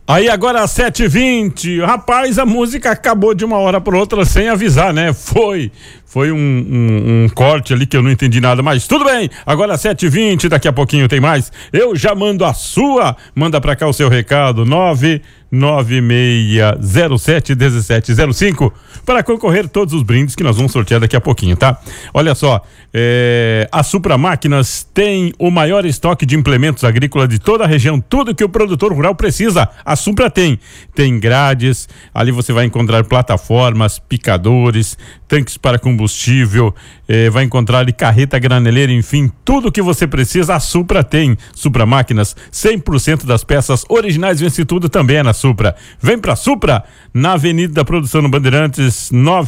Aí agora às 7h20, rapaz, a música acabou de uma hora para outra sem avisar, né? Foi um corte ali que eu não entendi nada, mas tudo bem. Agora às 7h20, daqui a pouquinho tem mais. Eu já mando a sua, manda pra cá o seu recado, 996071705 para concorrer todos os brindes que nós vamos sortear daqui a pouquinho, tá? Olha só, a Supra Máquinas tem o maior estoque de implementos agrícolas de toda a região, tudo que o produtor rural precisa, a Supra tem grades, ali você vai encontrar plataformas, picadores, tanques para combustível, vai encontrar ali carreta graneleira, enfim, tudo que você precisa, a Supra tem. Supra Máquinas, 100% das peças originais, vence tudo também é na Supra. Vem pra Supra, na Avenida da Produção no Bandeirantes,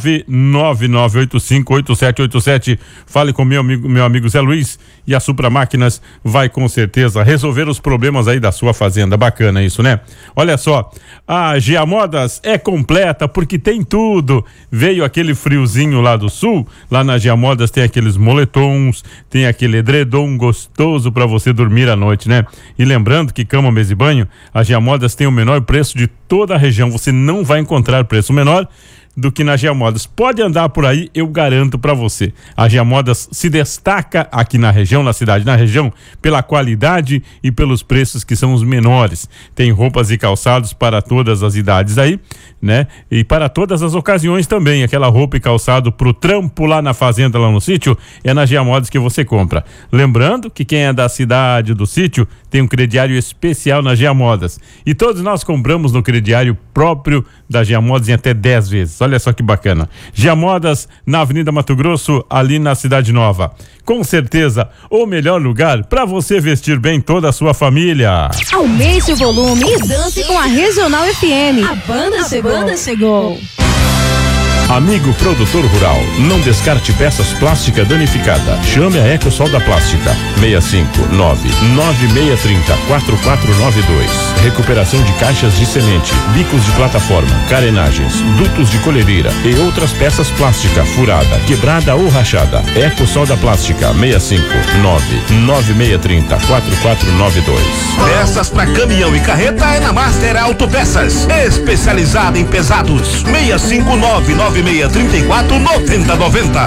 999858787. Fale com meu amigo Zé Luiz, e a Supra Máquinas vai com certeza resolver os problemas aí da sua fazenda. Bacana isso, né? Olha só, a GA Modas é completa porque tem tudo. Veio aquele friozinho lá do sul, lá na GA Modas tem aqueles moletons, tem aquele edredom gostoso para você dormir à noite, né? E lembrando que cama, mesa e banho, a GA Modas tem o menor preço de toda a região. Você não vai encontrar preço menor do que na GA Modas. Pode andar por aí, eu garanto para você. A GA Modas se destaca aqui na região, na cidade, na região, pela qualidade e pelos preços que são os menores. Tem roupas e calçados para todas as idades aí, né? E para todas as ocasiões também. Aquela roupa e calçado pro trampo lá na fazenda, lá no sítio, é na GA Modas que você compra. Lembrando que quem é da cidade, do sítio, tem um crediário especial na GA Modas. E todos nós compramos no crediário próprio da GA Modas em até 10 vezes. Olha só que bacana. GA Modas, na Avenida Mato Grosso, ali na Cidade Nova. Com certeza, o melhor lugar para você vestir bem toda a sua família. Aumente o volume e dance com a Regional FM. A banda chegou. Amigo produtor rural, não descarte peças plásticas danificadas. Chame a Ecosol da Plástica, 659-9630-4492. Recuperação de caixas de semente, bicos de plataforma, carenagens, dutos de colhedeira e outras peças plásticas furada, quebrada ou rachada. Ecosol da Plástica, 659-9630-4492. Peças para caminhão e carreta é na Master Autopeças, especializada em pesados, 659-9634-9090.